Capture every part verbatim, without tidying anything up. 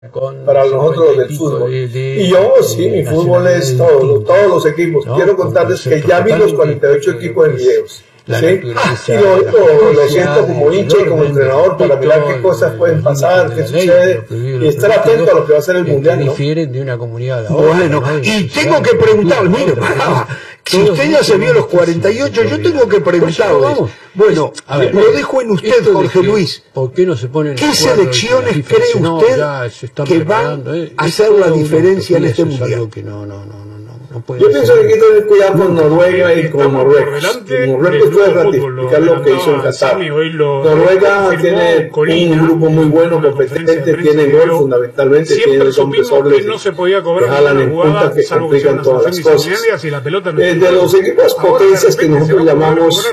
para nosotros los del fútbol. Y yo, sí, mi fútbol es todo, todos los equipos. Quiero contarles que ya vi los cuarenta y ocho equipos en videos. ¿Sí? Y lo, lo, lo siento como hincha y como entrenador para mirar qué cosas pueden pasar, qué sucede y estar atento a lo que va a ser el mundial, ¿no? Bueno, y tengo que preguntar, mire, si usted ya se vio los cuarenta y ocho, yo tengo que preguntarle. Bueno, lo dejo en usted, Jorge Luis. ¿Qué selecciones cree usted que van a hacer la diferencia en este mundial? Yo pienso que hay que tener cuidado con Noruega y con Marruecos. Marruecos puede ratificar lo que hizo en Qatar. Noruega tiene un grupo muy bueno, competente, tiene gol fundamentalmente, tiene dos hombres sobles que jalan en punta, que complican todas las cosas. Eh, de los equipos potencias que nosotros llamamos,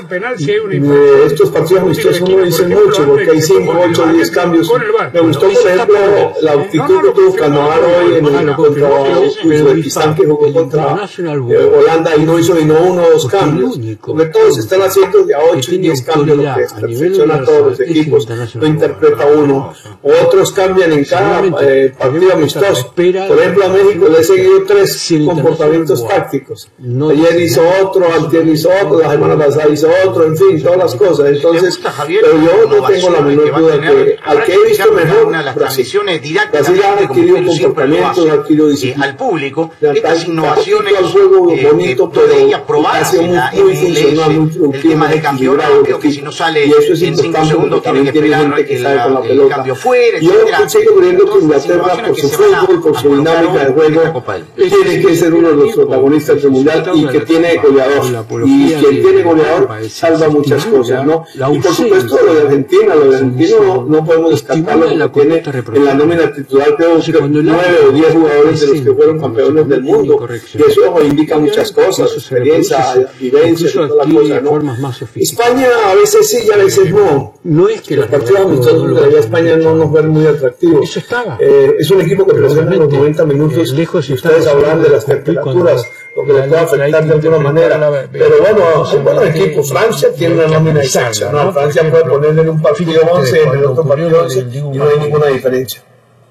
de estos partidos amistosos no dicen mucho, porque hay cinco, ocho, diez cambios. Me gustó, por ejemplo, la actitud que tuvo Cannavaro hoy en el contra Uzbekistán, que jugó contra Eh, Holanda y no hizo ni no uno o dos cambios, porque todos están haciendo de a ocho y diez cambios, lo que perfecciona a todos los equipos, no interpreta uno, otros cambian en cada eh, partido amistoso. Por ejemplo, a México le he seguido tres comportamientos tácticos, ayer hizo otro, antes hizo otro, la semana pasada hizo otro, en fin, todas las cosas. Entonces, pero yo no tengo la menor duda que al que he visto mejor, Brasil, Brasil ha adquirido comportamientos, ha adquirido disciplina al público, estas innovaciones al juego bonito, eh, pero probarse muy, muy funcional, muy productivo, el tema de campeonato, creo que si no sale y eso es en cinco segundos tiene que esperar que el, sabe con la el pelota. cambio fuera, yo etcétera. sigo creyendo que Inglaterra, por su fútbol, por su dinámica de juego, tiene que ser uno de los protagonistas del mundial y que tiene goleador. Y quien tiene goleador salva muchas cosas, ¿no? Y por supuesto lo de Argentina, lo de Argentina no, no podemos descartarlo, porque tiene en la nómina titular creo que nueve o diez jugadores de los que fueron campeones del mundo. Y eso indica muchas cosas, experiencia, vivencia y toda la cosa, ¿no? España a veces sí y a veces no. No es que los partidos amistosos de la España no nos ven muy atractivos. Eh, es un equipo que presiona en los noventa minutos y ustedes hablan de las temperaturas, lo que les puede afectar de alguna manera. Pero bueno, son buenos equipos. Francia tiene una nómina exacta, ¿no? Francia puede ponerle en un partido once, en el otro partido once y no hay ninguna diferencia.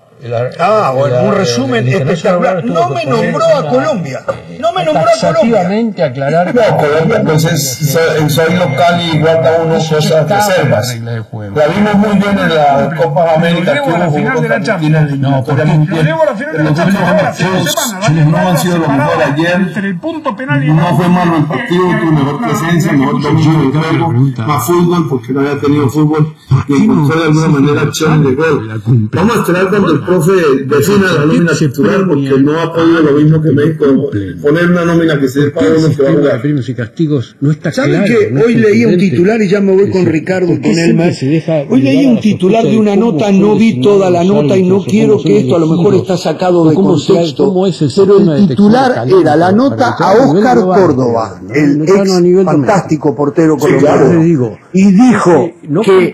Ah, bueno, un resumen espectacular. No me nombró a Colombia. No me nombró a Colombia. aclarar. No, Colombia, entonces soy, soy local y guarda uno cosas reservas. La vimos muy bien en la Copa América. Que hubo jugó contra Argentina. No, porque muy bien. Los chiles no han sido lo mejor ayer. No fue malo el partido, tuvo mejor presencia, mejor dominio de juego, más fútbol, porque no había tenido fútbol y encontró de alguna manera acciones de gol. Vamos a esperar cuando el profe defina la nómina titular, porque no ha podido lo mismo que México poner una nómina que se sepa uno que va a jugar. ¿Saben que hoy leí un titular y ya me voy con Ricardo, con Elmer? Hoy leí un titular de una nota, no vi toda la nota y no quiero que esto a lo mejor está sacado de contexto, pero el titular era la nota a Óscar Córdoba, el ex fantástico portero colombiano, y dijo que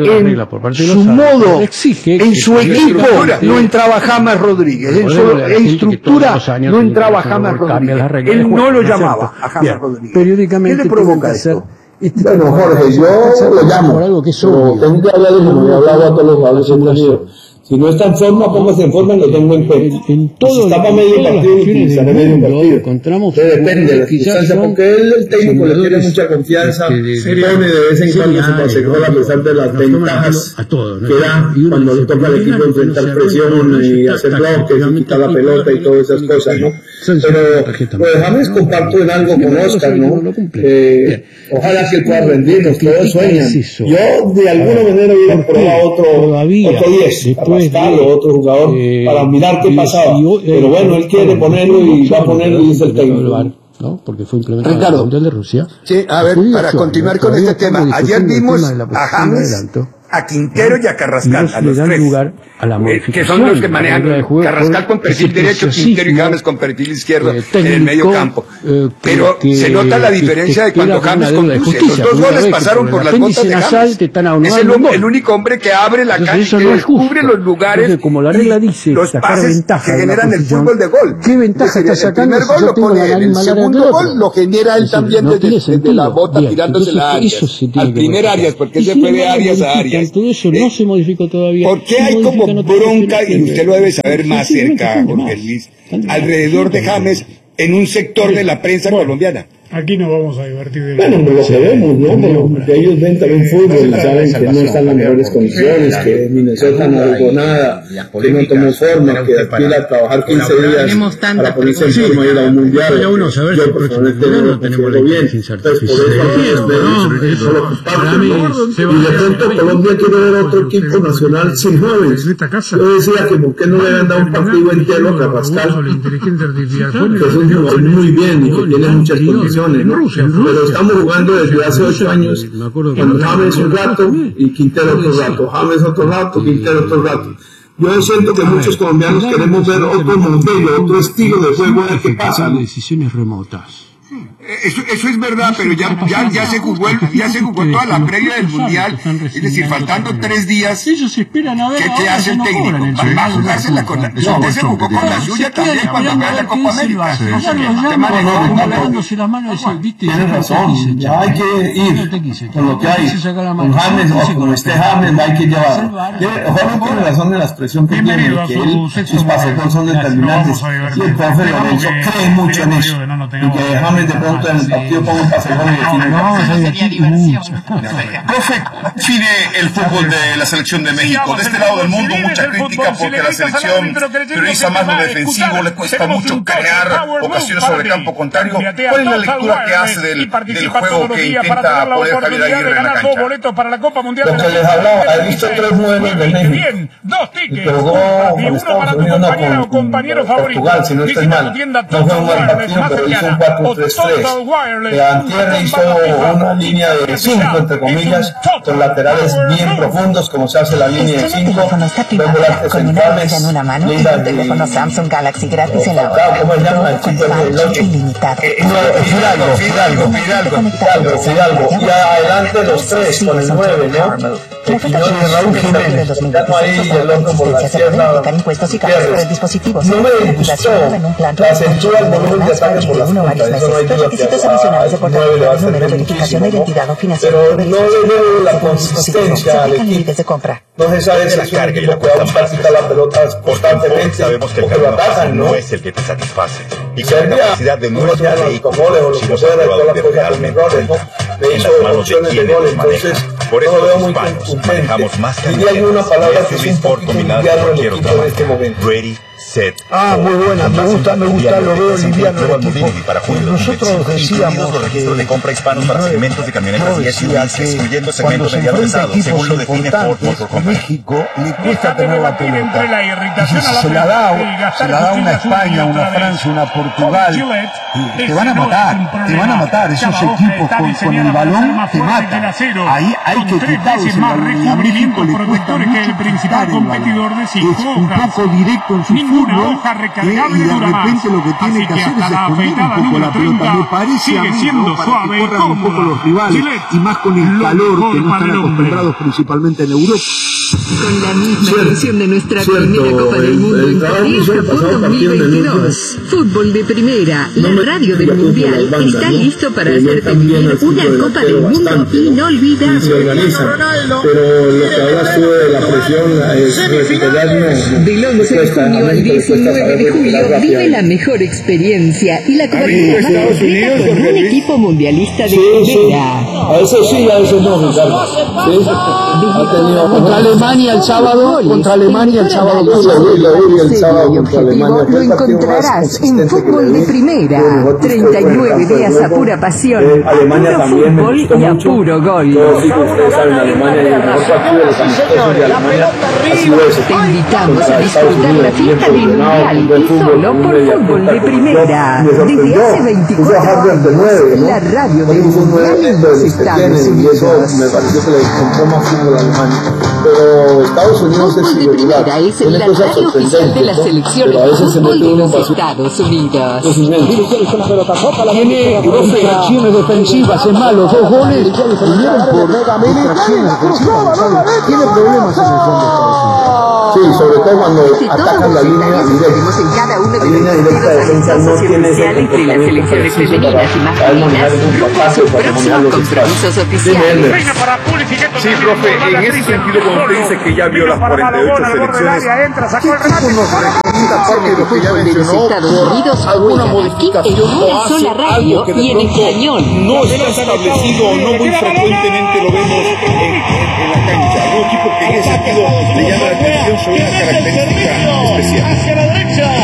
en su modo, en su equipo no entraba James Rodríguez, en su estructura no entraba James Rodríguez, él no lo llamaba a James Rodríguez. ¿Qué le provoca esto? Bueno, Jorge, yo lo llamo, pero tengo que hablar de como he hablado a todos los jugadores unidos. Si no está en forma, póngase en forma y lo tengo en cuenta. En todo, si está para medio partido, utilizaré medio partido. Entonces depende de la circunstancia, porque él, el técnico, le tiene mucha confianza, se pone de vez en cuando su consejero a pesar de las ventajas que da cuando le toca al equipo enfrentar presión y hacer bloques y quitar la pelota y todas esas cosas, ¿no? Pero pues James comparto en algo con Óscar, ¿no? Eh, ojalá que él pueda rendirnos, todos sueñan. Yo de alguna manera hubiera probado otro, otro diez, Carrascal o otro jugador eh, para mirar qué pasaba. Pero bueno, él quiere ponerlo y va a ponerlo y dice el técnico. ¿no? Porque fue implementado Ricardo, en el Mundial de Rusia. Sí, a ver, para continuar con este tema, ayer vimos a James, a Quintero y a Carrascal, a los tres, lugar a la que son los que manejan Carrascal con perfil derecho, Quintero y James con perfil izquierdo eh, técnico, en el medio campo. Eh, Pero que, se nota la diferencia que, que de cuando James conduce. Los dos goles pasaron por las botas de James. Es el, el único hombre que abre la calle, que descubre los lugares, como la regla dice, los pases que generan el fútbol de gol. ¿Qué ventaja está sacando? El primer gol lo pone él, el segundo gol lo genera él también desde la bota tirándose la Arias, al primer Arias, porque se fue de Arias a Arias. todo eso no se modificó todavía. ¿Por qué hay como bronca, y usted lo debe saber más cerca, Jorge Luis, alrededor de James en un sector de la prensa colombiana? Aquí nos vamos a divertir de bueno, lo sabemos, ¿no? Porque ellos ven también fútbol y saben que no están en las mejores condiciones, que Minnesota no jugó nada, que no tomó forma, que aspira a trabajar quince días para ponerse en forma y ir a un mundial. Yo personalmente no lo considero bien. Entonces, por eso aquí es solo comparten, ¿no? Y de pronto Colombia quiere ver otro equipo nacional sin jóvenes. Yo decía que por qué no le habían dado un partido entero a Carrascal, que es un jugador muy bien y que tiene muchas condiciones. ¿no? Pero estamos jugando desde hace ocho años con James un rato y Quintero otro rato, James otro rato, Quintero otro rato. Yo siento que muchos colombianos queremos ver otro modelo, otro estilo de juego, de qué pasa. Decisiones remotas. Eso, eso es verdad, pero ya, ya, ya se jugó el, ya se jugó toda la previa del mundial, es decir, faltando tres días. Ellos esperan a ver. ¿Qué, qué hace el técnico? Va a jugársela con la, usted se jugó con la suya también cuando fue a la Copa América. Tienes razón, ya hay que ir con lo que hay, con James o con este James hay que llevar. Jorge tiene razón en la expresión que tiene, que él, sus pasos son determinantes, y el profe Lorenzo cree mucho en eso, y que James de pronto en el partido ponga un pasejón y define. No, sería mucho. Profe, define el fútbol de la selección de México. De este lado del mundo, mucha crítica porque la selección prioriza más lo defensivo, le cuesta mucho crear ocasiones sobre el campo contrario. ¿Cuál es la lectura que hace del, del juego que intenta poner Javier Aguirre en la cancha? Lo que les hablaba, he visto tres modelos de México. Pero con Estados Unidos, no, con Portugal, si no estoy mal. No fue un buen partido, pero hizo un cuatro tres tres. Antier hizo una línea de cinco, entre comillas, con laterales bien profundos, como se hace la línea de cinco, dos volantes centrales, y un teléfono Samsung Galaxy gratis en la hora. ¿Cómo se llama? El chico del ocho. Fidalgo, Fidalgo, Fidalgo, Fidalgo, Fidalgo. Y adelante los tres con el nueve, ¿no? Quiñones, Raúl Jiménez, no ahí el otro por la izquierda. No me gustó la censura del volumen de ataque por las puntas, eso no hay duda que a nueve le va a servir muchísimo, ¿no? Pero no le veo la consistencia al equipo. No se sabe si es un equipo que va a practicar la pelota constantemente sabemos que el o que lo atacan, ¿no? no es el que te satisface. Y con la capacidad de nuestro vehículo, si nos ha probado que realmente le hizo opciones de gol, entonces por eso no lo veo muy humanos contundente. manejamos más Diría alguna palabra que es un mejor poquito combinada liviano que en el cualquier equipo otra en este momento. Ready, set, Ah, muy buena, me gusta, me gusta, lo veo liviano el equipo. para julio Nosotros decíamos los registros de compra hispanos para segmentos de camionetas y S U Vs, excluyendo cuando segmentos se mediano enfrenta pesado, según lo define Ford Motor importantes, Company. México le cuesta tener la pelota. Y si se la da, se la da una España, una Francia, una Portugal, y te van a matar, te van a matar. Esos equipos con, con el balón te matan. Ahí hay que quitarse el balón. Y a México le cuesta mucho quitar el balón. Es un poco directo en su fútbol, eh, y de repente lo que tiene que hacer es esconder un poco la pelota. Me parece a mí, ¿no? Para que corran un poco los rivales, y más con el calor que no están acostumbrados principalmente en Europa. Con la misma Cierto, edición de nuestra cierto, primera Copa del el- Mundo el en trabajo Qatar hizo el pasado Japón partido dos mil en el veintidós. Fútbol de primera, la No me radio del diga tú Mundial por las bandas, está ¿no? listo para Que no hacerte cambian vivir al fútbol una Copa delantero del Mundo bastante, ¿no? inolvidable. Y se organizan. Pero lo que hablas tú de la presión es recuperar, no. Del once de cuesta, a junio al México le cuesta diecinueve saber de julio recuperar vive rápido. la mejor experiencia y la cobertura más Estados completa Unidos, con un Jorge Luis. equipo mundialista de Sí, sí. primera. A veces sí, a veces no, Ricardo. ¿Sí? Ha tenido Contra Alemania el sábado, contra Alemania el sábado. Lo vi, lo vi el sábado contra Alemania. Lo Fue el partido más encontrarás consistente en que Fútbol le de vi. Primera. Fue el mejor treinta y disco en el nueve campo de días a juego. pura pasión. Eh, Alemania Puro también me fútbol gustó y a mucho. puro gol. Yo sí, como ustedes saben, Alemania y el mejor partido de los amistosos de Alemania ha sido ese. Te invitamos Contra a Estados disfrutar Unidos, la bien fiesta del coordinado, Mundial un buen y fútbol, solo un por media Fútbol punta de como Primera. yo. Me Desde sorprendió. hace Puso a veinticuatro Harvard de años, nueve, ¿no? la radio del Puso un nueve Mundial en de los los que Estados tienen, y eso Unidos. me pareció que le compró más fútbol a Alemania. Pero Estados Unidos es Fútbol de irregular. Primera es Tiene la cosas radio oficial de sorprendentes, la ¿no? selección Pero a de veces se fútbol mete de uno los para su... Estados Unidos. Es inmenso. Tiene doce acciones defensivas, es malo, dos goles, vinieron por distracciones defensivas. Tiene problemas en el fondo Estados Unidos. Sí, sobre todo cuando si atacan la línea directa. La línea directa de defensa no tiene ese comportamiento preciso para saber manejar un espacio para manejar los espacios. Sí, profe, en ese sentido, cuando usted dice que ya vio las cuarenta y ocho selecciones, ¿qué tipo nos recomienda, aparte de lo que ya mencionó, por alguna modificación o hace algo que de pronto no está establecido o no muy frecuentemente lo vemos en, en, en la cancha? ¿Algún equipo que en ese sentido le llama la atención sobre una característica especial?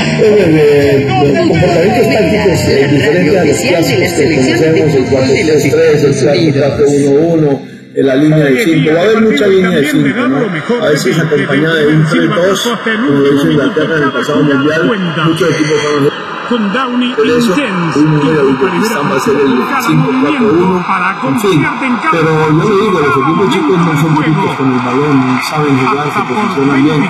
El comportamientos tácticos diferentes a los clásicos que conocemos, el cuatro tres tres, el cuatro uno uno, la línea de cinco, va a haber mucha línea de cinco, ¿no? A veces acompañada de un tres dos, como lo hizo Inglaterra en el pasado mundial, muchos equipos van con Downey por eso, un número de Uzbekistán va a ser el cinco cuatro uno, en fin, pero yo le digo, los equipos chicos no son bonitos con el balón, saben jugar, se posicionan bien,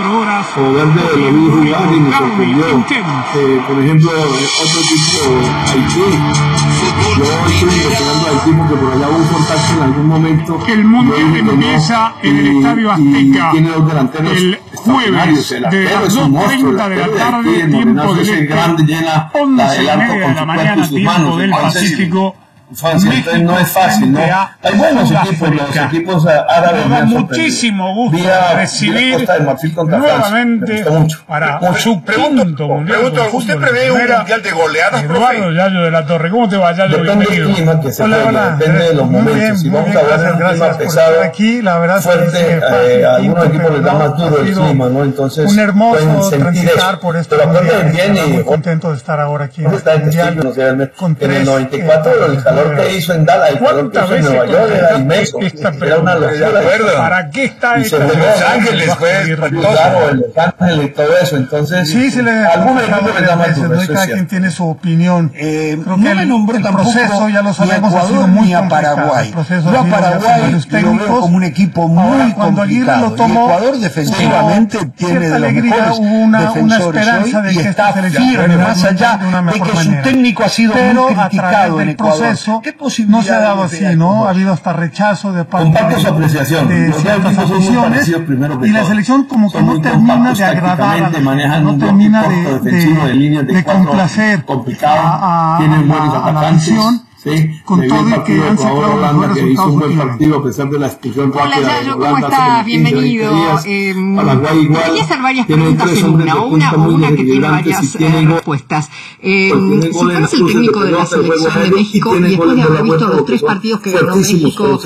o Verde lo vi jugar y me sorprendió, eh, por ejemplo, otro equipo, Haití, yo estoy investigando al tipo que por allá hubo un contacto en algún momento. El mundial empieza en el Estadio Azteca tiene dos delanteros el jueves de las dos treinta de la tarde, tiempo del este, once y media de la mañana, tiempo del Pacífico. Francia, entonces no es fácil, ¿no? Hay buenos equipos, los equipos árabes me da muchísimo gusto vía, recibir Costa de Marfil contra nuevamente mucho. para mucho. su Pregunto, quinto mundial. Pregunto, ¿usted prevé un mundial de goleadas, Eduardo profe? Yayo de la Torre, ¿cómo te va, Yayo? Depende del clima que se hola, juegue, hola. depende de los momentos. Bien, si vamos bien, a ver gracias, un clima pesado, aquí, la verdad fuerte, eh, a algunos equipos les da más duro el clima, ¿no? Entonces, un hermoso pueden sentir eso. Por esto pero acuérdense bien y muy contento de estar ahora aquí en está en mundial. no sé, en el noventa y cuatro, el calor que hizo en Dallas, el calor que hizo en Nueva York era inmenso, era una locura. ¿Para qué está y se fue Los Ángeles, pues, claro, el Los Ángeles y todo eso, entonces, sí, se le algunos equipos les da más duro, eso es cada cierto. quien tiene su opinión. Eh, no me nombró tampoco proceso, ya lo sabemos, ni a Ecuador muy ni a Paraguay. Yo a Paraguay lo veo como un equipo muy complicado. Y Ecuador defensivamente tiene de los mejores defensores hoy y está firme, más allá de que su técnico ha sido muy criticado en Ecuador. ¿Qué posibilidad no se ha dado así, ¿no? Ha habido hasta rechazo de parte Comparto su apreciación. de ciertas aficiones y la selección como que no termina de agradar, no termina de, de, de complacer a, a, a, a la afición. Sí, con todo y que han sacado Holanda, que hizo un buen partido a pesar de la expulsión rápida. Hola Yayo, ¿cómo estás? Bienvenido. Eh, Paraguay igual. Quería hacer varias preguntas en una, una o una que tiene varias eh, respuestas. Eh, si fueras el técnico de la selección de México y después de haber visto los tres partidos que ganó México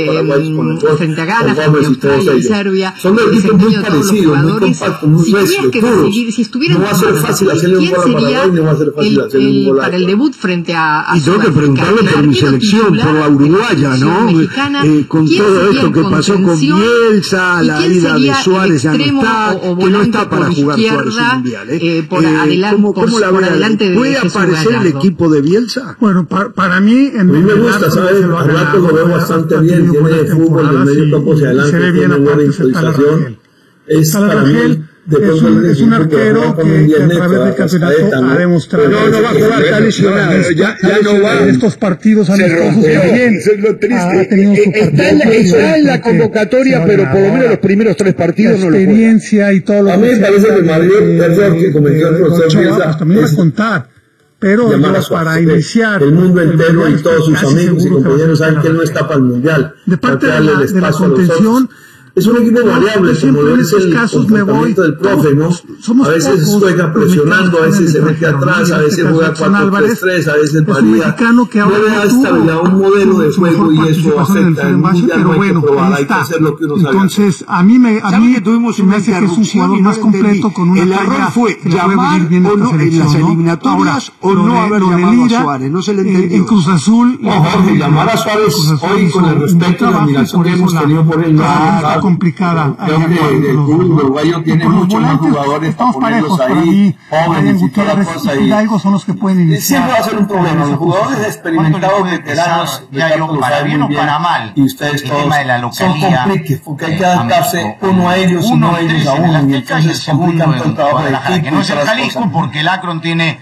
eh, frente a Ghana, frente a Australia y Serbia, el desempeño de todos los jugadores, si tuvieras que decidir, si estuvieras no va a ser fácil hacerle un gol a Paraguay, no va a ser fácil hacerle un gol para el debut frente a Sudáfrica. Por mi selección, por la uruguaya, ¿no? Eh, con todo esto que pasó con Bielsa, la ida de Suárez ya no está, o, o que no está para jugar izquierda, Suárez un mundial. ¿eh? Eh, por eh, adelante, ¿Cómo, cómo por, la por voy a adelante de ¿Puede aparecer el equipo de Bielsa? Bueno, para, para mí, en a mí me gusta, ¿sabes? Al rato lo veo bastante bien, tiene fútbol de medio campo hacia adelante, tiene buena improvisación. Es para mí Es un, es un arquero que, que a través del campeonato ha demostrado. No, no va a jugar, está lesionado. Ya, ya no va. En estos partidos han estado bien. Eso es lo triste. Está en la, está en la convocatoria, pero por lo menos los primeros tres partidos no lo juega. La experiencia y todo lo que. A mí me parece que el mayor error que cometió el profesor Bielsa también va a contar. Pero para iniciar, el mundo entero y todos sus amigos y compañeros saben que él no está para el mundial. De parte de la, de la contención. Es un equipo variable, como lo es el comportamiento del profe, ¿no? A veces juega presionando, a veces se mete atrás, a veces juega cuatro tres tres, a veces varía. No le da estabilidad a un modelo de juego y eso afecta. En el mundial no hay que probar, hay que hacer lo que uno sabe. Entonces, a mí me hace que es un jugador más completo con una talla. El error fue llamar o no en las eliminatorias o no haber llamado a Suárez, no se le entendió. En Cruz Azul. Llamar a Suárez hoy con el respeto y la admiración que hemos tenido por él, complicada. Creo que el club uruguayo tiene muchos más jugadores para ponerlos ahí, jóvenes y toda la cosa ahí. Son los que pueden iniciar. Siempre va a ser un problema. Los jugadores experimentados, veteranos, ya yo para bien o para mal, y ustedes todos son compliques, porque hay que adaptarse uno a ellos y no a ellos a uno, y entonces complican todo el trabajo del equipo. Que no es el Jalisco, porque el Akron tiene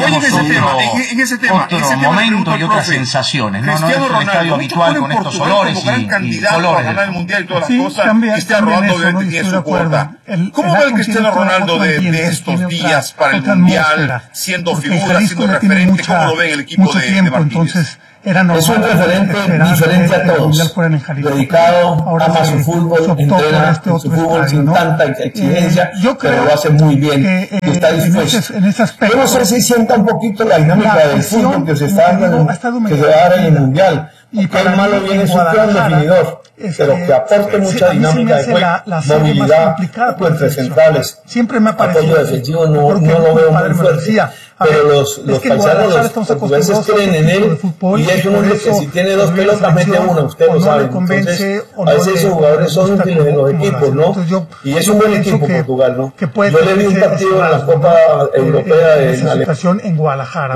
en ese tema, otro momento y otras sensaciones. No es el estadio habitual con estos olores y colores. Ganar el mundial y todas las cosas. que esté Ronaldo obviamente tiene su cuota. ¿Cómo ve el Cristiano Ronaldo de, de estos días para el Mundial, siendo figura, siendo referente? ¿Cómo lo ve en el equipo de, de Martínez? Era normal, es un referente diferente a todos, dedicado, ama su fútbol, entrena este su fútbol sin ¿no? tanta exigencia, eh, pero lo hace muy bien, que, eh, está dispuesto. En ese, en ese aspecto, yo no sé si sienta un poquito la dinámica la del fútbol que se está dando, que se va a dar en el Mundial, y que el malo viene su plan definidor, pero que aporte mucha dinámica de juego, movilidad, entre centrales, siempre me ha parecido apoyo defensivo, no, no lo veo muy fuerte. Pero los, los paisanos, los portugueses creen en él, y es un hombre que si tiene dos pelotas mete una, usted lo sabe. Entonces, a veces esos jugadores son útiles en los equipos, ¿no? Y es un buen equipo Portugal, ¿no? Yo le vi un partido en la Copa Europea en Alemania, en Guadalajara,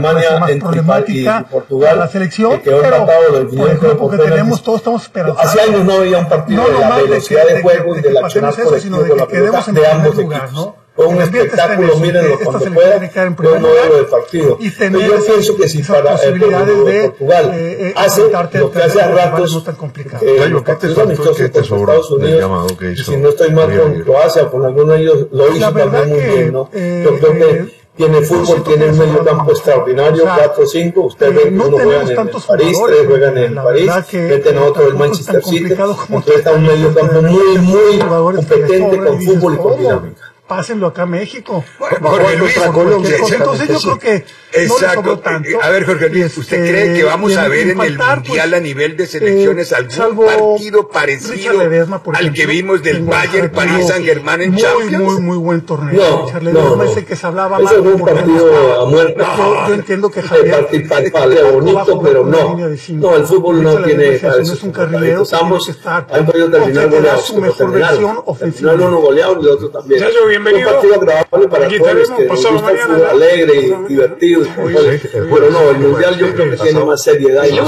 entre Portugal, la selección, que quedó empatado del final que tenemos, todos estamos esperando. Hace años no había un partido de la velocidad de juego y del accionar colectivo con la pelota de ambos equipos. Fue un espectáculo, mírenlo cuando pueda, fue un modelo de partido. Y yo pienso que si para el pueblo de Portugal eh, eh, hace lo que hace a ratos, que los partidos amistosos con Estados Unidos, y si no estoy mal con Croacia, con alguno de ellos, lo hizo también muy bien, ¿no? Yo creo que tiene fútbol, tiene un medio campo extraordinario, cuatro cinco, usted ve que uno juega en el París, tres juegan en el París, meten a otro del Manchester City, entonces está un medio campo muy, muy competente con fútbol y con dinámica. Pásenlo acá a México. Bueno, Jorge Luis, Colombia. Entonces yo creo que exacto. No le tanto. A ver, Jorge Luis, ¿usted eh, cree que vamos a ver en el Mundial pues, a nivel de selecciones eh, algún partido parecido Ledesma, ejemplo, al que vimos del Bayern París Saint Germain en muy, Champions? Muy, muy buen torneo. No, Richard Ledesma no, no. Ese que se hablaba mal. Ese es un partido a muerte. No, yo entiendo que Javier es bonito, pero no. No, el fútbol no tiene. No es un carrilero. Ambos han podido terminar goleados. Su mejor versión ofensiva. No, uno goleado y el otro también. Bienvenido. Para aquí todos que pasado gusta el fútbol alegre y divertido. Pero no, el Mundial yo creo que tiene más seriedad y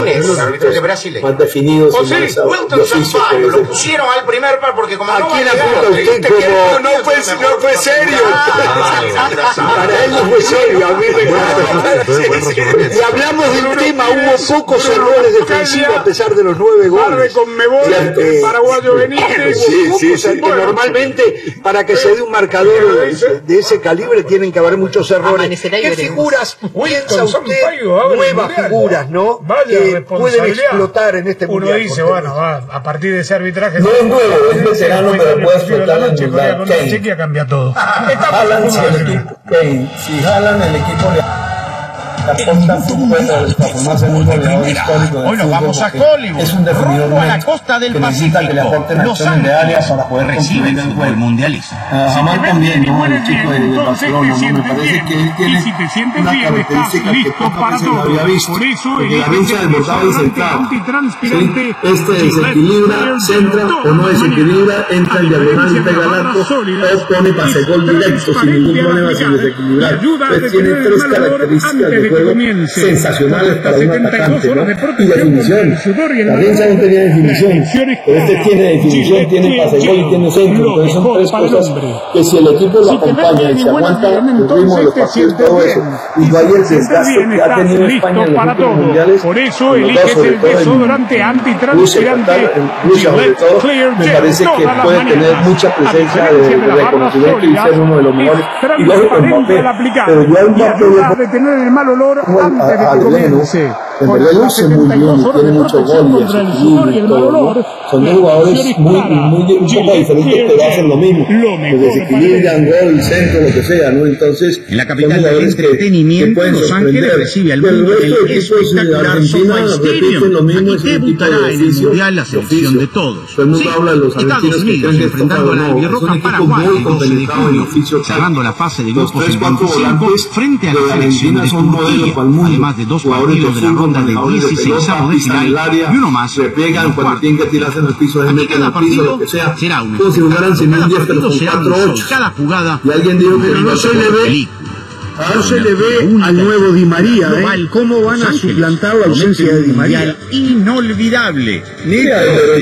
más definidos y más de oficio. Lo pusieron al primer par porque como ¿a quién apunta usted como no fue no fue serio? Para él no fue serio, a mí me y hablamos del tema, hubo pocos errores defensivos a pesar de los nueve goles. El paraguayo Benítez. Sí, sí, sí. Normalmente para que se dé un marcador de ese calibre tienen que haber muchos errores. ¿Qué figuras piensa usted? Nuevas figuras, ¿no? Que pueden explotar en este mundial. Uno dice, bueno, va, a partir de ese arbitraje. No es nuevo, es veterano, pero puede explotar en el mundial. Chequia cambia todo. Haaland, si el equipo, si Haaland el equipo le aporta su puesto de transformarse en un goleador histórico. Hoy nos vamos a Hollywood, es un definidor rumbo a la costa del Pacífico. Que le aporten Los acciones de área para poder recibe el fútbol mundialista. Jamás también, ¿no? El chico de Barcelona, ¿no? Me parece que él tiene una característica que pocas veces lo había visto. Porque la lucha desbordada y centrada. ¿Sí? Este desequilibra, centra o no desequilibra, entra en diagonal y pega al arco, o pone pase gol directo sin ningún problema, sin desequilibrar. Entonces tiene tres características de juego sensacionales para un atacante, ¿no? Y definición. La Alianza no tenía definición, pero este tiene definición, tiene pase gol y tiene centro. Entonces son tres cosas que si el equipo lo acompaña y se aguanta el ritmo de los partidos, todo eso, y no hay el desgaste que ha tenido España en los últimos mundiales, por eso eliges el desodorante antitranspirante Rusia sobre todo, me parece que puede tener mucha presencia de reconocimiento y ser uno de los mejores. Y luego Mbappé, pero yo a Mbappé de tener el mal olor antes de que comience. En verdad luce muy bien y tiene mucho gol y desequilibrio y todo, ¿no? Son dos jugadores muy, muy, un poco diferentes, pero hacen lo mismo. Que desequilibran, gol, centro, lo que sea, ¿no? Entonces, en la capital del entretenimiento, Los Ángeles recibe al mundo el espectacular SoFi Stadium. Aquí debutará en el Mundial la selección de todos. Todo el mundo habla de los Estados Unidos enfrentando a la albirroja Paraguay el doce de junio, cerrando la fase de grupos el veinticinco frente a la selección de Turquía, además de dos partidos de la ronda de dieciseisavos de final y uno más. Se pegan cuando tienen que tirarse en el piso, se meten en el piso, lo que sea. Será un como si jugaran sin un diez, pero con cuatro ocho. Cada jugada. Y alguien dijo que no se le ve. No se le ve al nuevo Di María, ¿eh? ¿Cómo van a suplantar la ausencia de Di María? Inolvidable. Mira,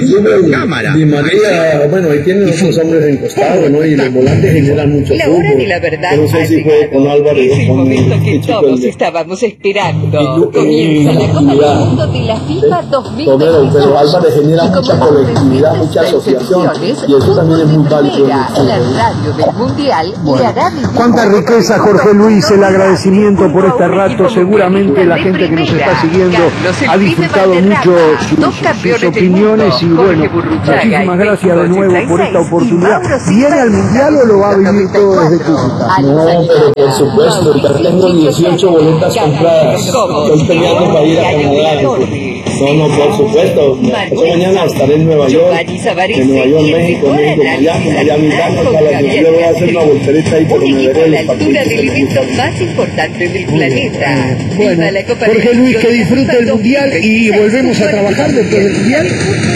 cámara. Di María, bueno, ahí tienen los hombres encostados, ¿no? Y los volantes generan mucho La hora de la verdad. No sé si fue con Álvaro. Es el momento que todos estábamos esperando. Comienza la Copa del Mundo de la FIFA dos mil veintiséis. Pero Álvarez genera mucha colectividad, mucha asociación. Y eso también es muy válido. La radio del Mundial le hará vivir. Cuánta riqueza, Jorge Luis, el agradecimiento por este rato. Seguramente la gente que nos está siguiendo ha disfrutado mucho sus, sus opiniones y bueno, muchísimas gracias de nuevo por esta oportunidad. ¿Viene al Mundial o lo va a vivir todo desde Cúcuta? No, pero por supuesto, ya tengo dieciocho boletas compradas. Estoy peleando para ir a Canadá. No, no, por supuesto. Esta mañana estaré en Nueva York, en Nueva York, México, México, Miami, Miami, Miami. Yo voy a hacer una voltereta ahí, pero me veré los partidos. Del evento más importante del planeta. Bueno, Jorge Luis, que disfrute el Mundial y volvemos a trabajar después del Mundial.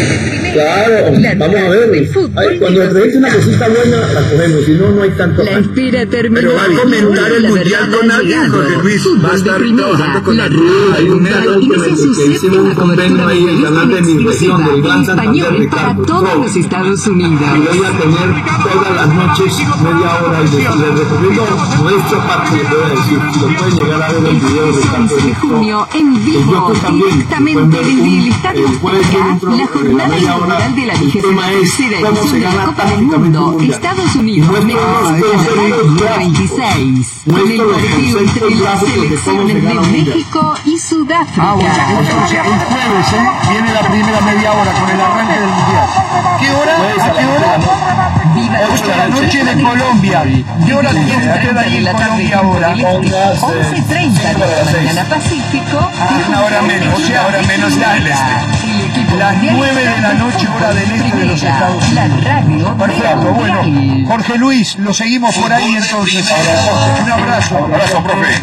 Claro, vamos a ver. Ay, cuando el proyecto una cosita buena, la cogemos, si no, no hay tanto. La espera terminó. Pero va a comentar el Mundial con alguien, Jorge Luis. Va a estar trabajando con la Red. Hay un canal que hicimos un convenio ahí, el canal de mi región, del Gran Santander, Ricardo. Todos los Estados Unidos. Y voy a tener todas las noches media hora y les recomiendo nuestro partido, voy a decir, si lo pueden llegar a ver el video de Ricardo. de junio en vivo, directamente desde el Estadio Azteca, la jornada inaugural de la vigésima tercera edición de la Copa del Mundo, Estados Unidos, México, veintiséis, con el partido entre las selecciones de México y Sudáfrica. Ah, bueno, entonces el jueves, ¿eh? Viene la primera media hora con el arranque del Mundial. ¿Qué hora? ¿A qué hora? ocho de la noche de Colombia. ¿Qué hora tiene usted ahí en Colombia ahora? once treinta de la mañana Pacífico. Una hora menos, o sea, hora menos la del este. Las nueve de la noche, hora del este de los Estados Unidos. Perfecto, bueno. Jorge Luis, lo seguimos por ahí entonces. Un abrazo. Un abrazo,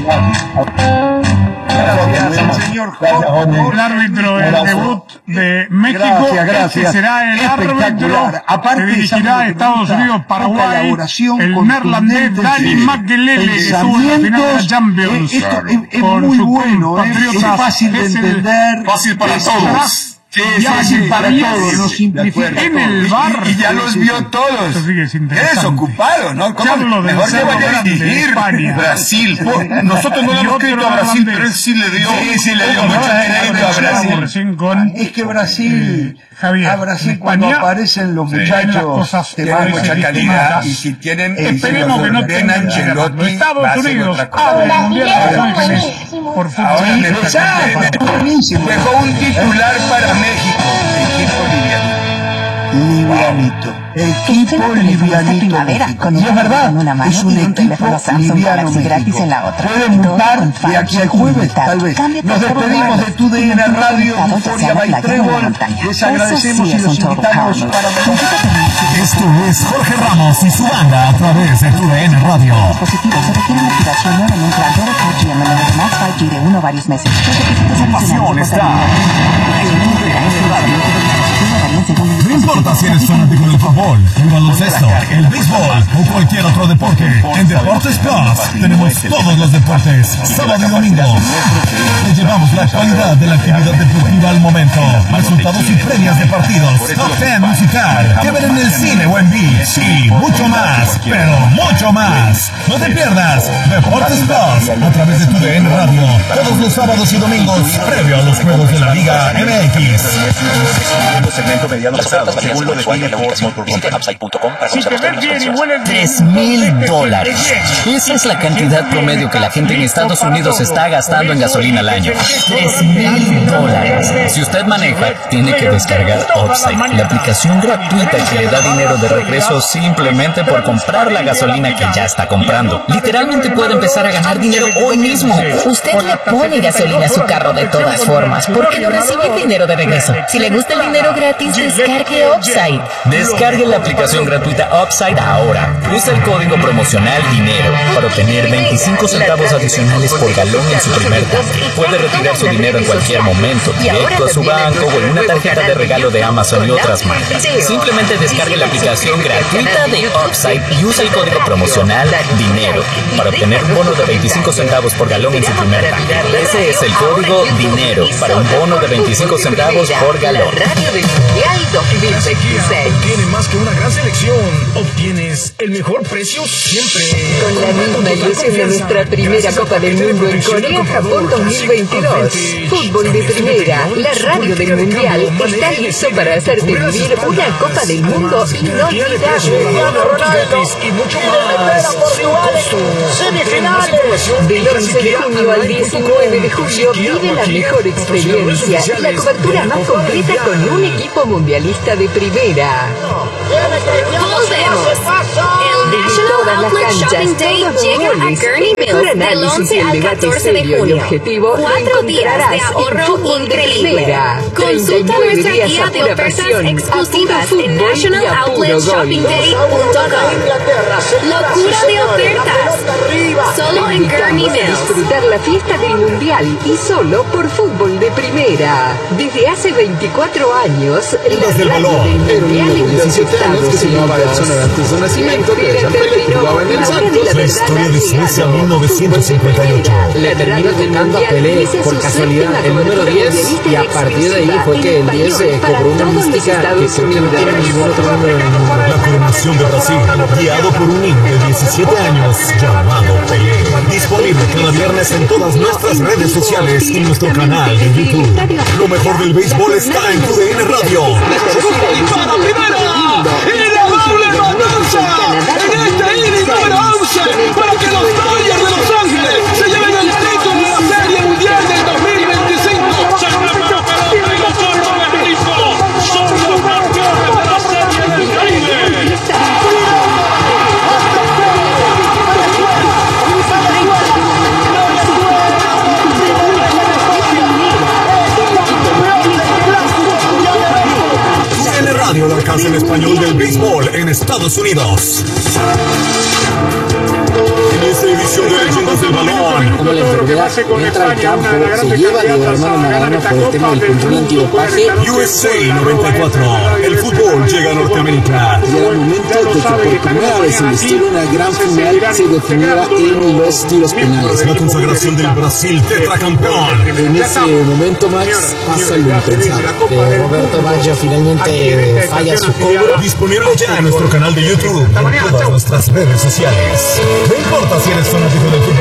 profe. Gracias, señor Jorge. El árbitro del debut de México. Gracias, gracias. Este será el árbitro Aparte, que dirigirá a Estados Unidos, Paraguay, el neerlandés Dani Makelele, que estuvo en la final de la Champions. Eh, esto es, es muy bueno, eh, es fácil de entender. Fácil para todos. Sí, sí, fácil sí, para todos, nos simplifica. En el bar. Y ya los vio todos. Eres ocupado, ¿no? ¿Cómo? Mejor que vaya a dirigir Brasil. Nosotros no le hemos crédito a Brasil, pero él sí le dio. Sí, sí le dio mucho crédito a Brasil. Es que Brasil, Javier, a Brasil cuando aparecen los muchachos te dan mucha calidad. Y si tienen, esperemos que no tengan Estados Unidos abre el Mundial. Por favor, dejó un titular para México, equipo livianito. Livianito. Equipo livianito. Con es verdad, es un equipo liviano gratis en la otra. Puede mutar de aquí al jueves, tal vez. Nos despedimos de tu D N Radio, Euforia by Trébol. Les agradecemos y los invitamos para... Esto es Jorge Ramos y su banda a través de tu D N Radio. Dispositivo se requiere una activación nueva en un plan de cuatro G en el Max cinco G de uno varios meses. Tu pasión está en tu D N Radio. No importa si eres fanático del fútbol, el baloncesto, el béisbol o cualquier otro deporte, en Deportes Plus tenemos todos los deportes, sábado y domingo. Le llevamos la actualidad de la actividad deportiva al momento, resultados y premios de partidos, top ten musical, que ver en el cine o en Beats y mucho más, pero mucho más. No te pierdas Deportes Plus a través de tu D N Radio, todos los sábados y domingos, previo a los juegos de la Liga M X. Segmento mediano pasado, según lo de Tres mil dólares. Esa es la cantidad promedio que la gente en Estados Unidos está gastando en gasolina al año. Tres mil dólares. Si usted maneja, tiene que descargar Upside, la aplicación gratuita que le da dinero de regreso simplemente por comprar la gasolina que ya está comprando. Literalmente puede empezar a ganar dinero hoy mismo. Usted le pone gasolina a su carro de todas formas, porque no recibe dinero de regreso. Si le gusta el dinero gratis, descargue ¿Qué Upside? Descargue la aplicación gratuita Upside ahora. Usa el código promocional DINERO para obtener veinticinco centavos adicionales por galón en su primer tanque. Puede retirar su dinero en cualquier momento, directo a su banco o en una tarjeta de regalo de Amazon y otras marcas. Simplemente descargue la aplicación gratuita de Upside y usa el código promocional DINERO para obtener un bono de veinticinco centavos por galón en su primer tanque. Ese es el código DINERO para un bono de veinticinco centavos por galón. Radio del Mundial dos mil veintiséis. Obtienes más que una gran selección. Obtienes el mejor precio siempre. Con la misma ilusión de nuestra primera Copa del Mundo en Corea-Japón dos mil veintidós. Fútbol de Primera, la radio del Mundial, está listo para hacerte vivir una Copa del Mundo inolvidable. Y mucho más. Sin costo. Del once de junio al diecinueve de julio vive la mejor experiencia y la cobertura más completa con un equipo mundialista de primera. Volvemos. El National Outlet Shopping Day llega a Gurneyville del once al catorce de junio. Cuatro días de ahorro increíble. Consulta nuestra guía de ofertas exclusivas en national outlet shopping day punto com. Locura de ofertas. Solo en Gurneyville. Disfrutar la fiesta del Mundial y solo por Fútbol de Primera. Desde hace veinticuatro años, la del balón. Era un niño de diecisiete años que se llamaba Edson antes de su nacimiento, que siempre jugaba en el Santos. La historia de Suecia mil novecientos cincuenta y ocho. Le terminó tocando a Pelé por casualidad el número diez y a partir de ahí fue que el diez se cobró una mística que creo que no tiene ningún otro número en el mundo. La coronación de Brasil, guiado por un niño de diecisiete años llamado Pelé. Disponible cada viernes en todas nuestras redes sociales y nuestro canal de YouTube. Lo mejor del béisbol está en T D N Radio. ¡Para primera! ¡Y la doble matanza! En este inning número once para que los Dodgers de Los Ángeles se lleven el título de la Serie Mundial del dos mil veinticinco. ¡Se repartió pelota y los Zorros de Jalisco! ¡Son los campeones de la Serie del Caribe! Radio al alcance en español del béisbol en Estados Unidos. En esta edición de Leyendas del Balón, como la enfermedad entra al campo, se lleva a Diego Armando Maradona por el tema del control antidopaje. U S A noventa y cuatro, el fútbol llega a Norteamérica. Llega el momento de que por primera vez en la historia una gran final se definiera en los tiros penales. La consagración del Brasil tetracampeón. En ese momento, Max, pasa lo impensable. Eh, Roberto Baggio finalmente falla su cobro. Disponible ya en nuestro canal de YouTube y en todas nuestras redes sociales. No importa si eres fanático del fútbol